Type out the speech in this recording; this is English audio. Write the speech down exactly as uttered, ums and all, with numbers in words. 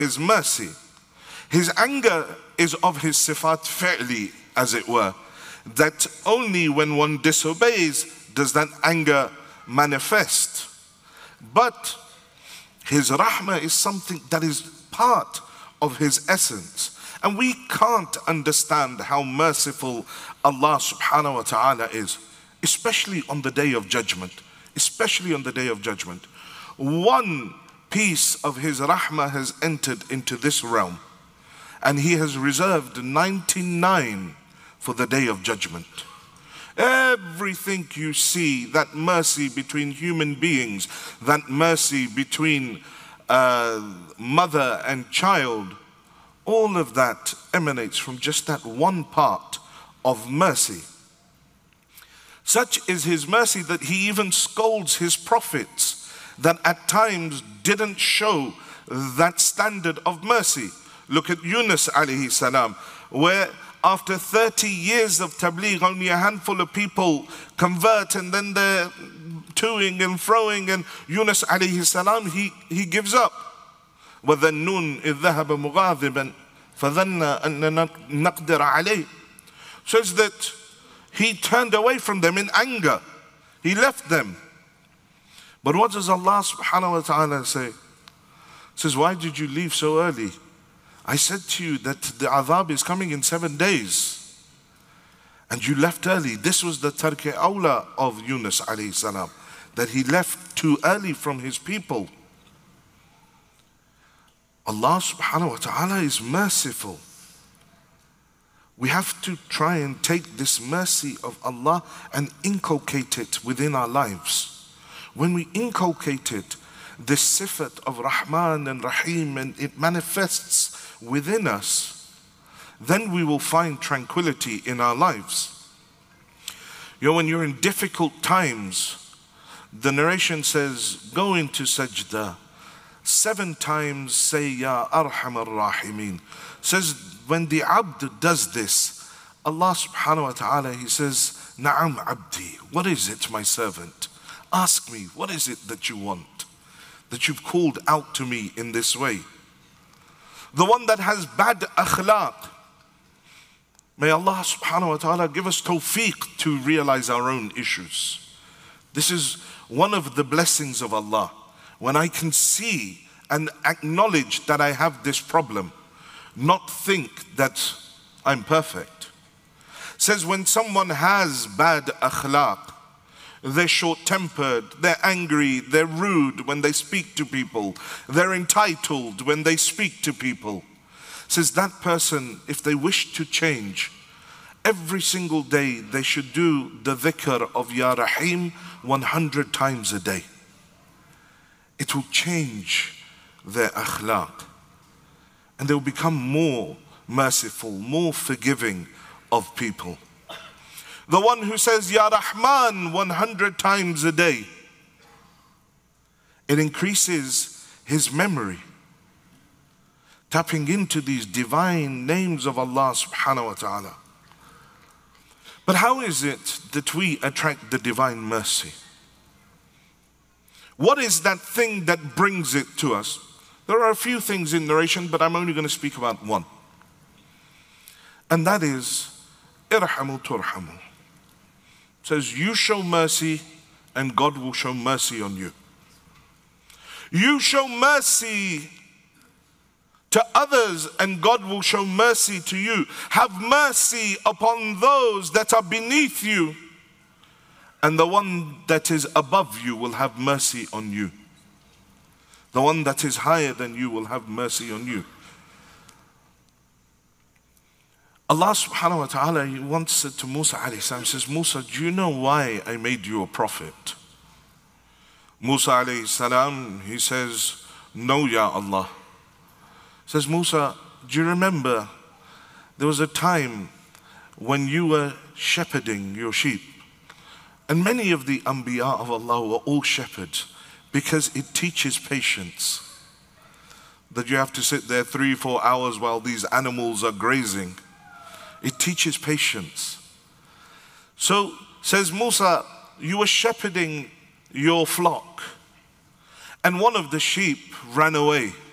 His mercy. His anger is of his sifat fi'li, as it were, that only when one disobeys does that anger manifest. But his rahmah is something that is part of his essence. And we can't understand how merciful Allah subhanahu wa ta'ala is, especially on the day of judgment. Especially on the day of judgment. One piece of his rahmah has entered into this realm, and he has reserved ninety-nine for the day of judgment. Everything you see, that mercy between human beings, that mercy between uh, mother and child, all of that emanates from just that one part of mercy. Such is his mercy that he even scolds his prophets that at times didn't show that standard of mercy. Look at Yunus alayhi salam, where after thirty years of tabligh, only a handful of people convert, and then they're toing and froing, and Yunus alayhi salam, he, he gives up. وَذَنُّونَ إِذْ ذَهَبَ مُغَاضِبًا فَظَنَّ أَنَّ نَقْدِرَ عَلَيْهِ. Says that he turned away from them in anger. He left them. But what does Allah subhanahu wa ta'ala say? He says, why did you leave so early? I said to you that the adhab is coming in seven days. And you left early. This was the tarke awla of Yunus alayhi salam, that he left too early from his people. Allah subhanahu wa ta'ala is merciful. We have to try and take this mercy of Allah and inculcate it within our lives. When we inculcate it, this sifat of Rahman and Rahim, and it manifests within us, then we will find tranquility in our lives. You know, when you're in difficult times, the narration says, go into sajda. Seven times say, Ya Arhamar Rahimin. Says, when the abd does this, Allah subhanahu wa ta'ala, he says, Na'am abdi, what is it, my servant? Ask me, what is it that you want? That you've called out to me in this way. The one that has bad akhlaq, may Allah subhanahu wa ta'ala give us tawfiq to realize our own issues. This is one of the blessings of Allah. When I can see and acknowledge that I have this problem, not think that I'm perfect. Says when someone has bad akhlaq, they're short-tempered, they're angry, they're rude when they speak to people, they're entitled when they speak to people. Says that person, if they wish to change, every single day they should do the dhikr of Ya Rahim one hundred times a day. It will change their akhlaq, and they will become more merciful, more forgiving of people. The one who says Ya Rahman one hundred times a day, it increases his memory, tapping into these divine names of Allah subhanahu wa ta'ala. But how is it that we attract the divine mercy? What is that thing that brings it to us? There are a few things in narration, but I'm only going to speak about one. And that is, irhamu turhamu. It says, you show mercy and God will show mercy on you. You show mercy to others and God will show mercy to you. Have mercy upon those that are beneath you, and the one that is above you will have mercy on you. The one that is higher than you will have mercy on you. Allah subhanahu wa ta'ala, he once said to Musa alayhi salam, says, Musa, do you know why I made you a prophet? Musa alayhi salam, he says, no, Ya Allah. Says, Musa, do you remember there was a time when you were shepherding your sheep? And many of the Anbiya of Allah were all shepherds, because it teaches patience. That you have to sit there three, four hours while these animals are grazing. It teaches patience. So, says Musa, you were shepherding your flock, and one of the sheep ran away.